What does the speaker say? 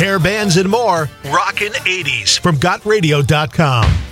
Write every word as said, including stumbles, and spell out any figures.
hair bands, and more. Rockin' eighties from got radio dot com.